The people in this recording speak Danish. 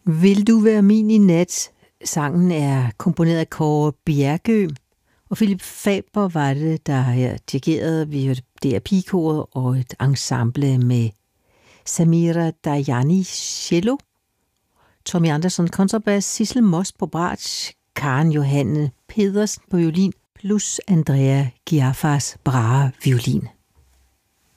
Vil du være min i nat? Sangen er komponeret af Kåre Bjergø, og Philip Faber var det, der her dirigerede. Vi hørte DR Pigekoret og et ensemble med Samira Dajani cello, Tommy Andersson kontrabas, Sissel Moss på bratsch, Karen Johanne Pedersen på violin, plus Andrea Giaffas Brahe violin.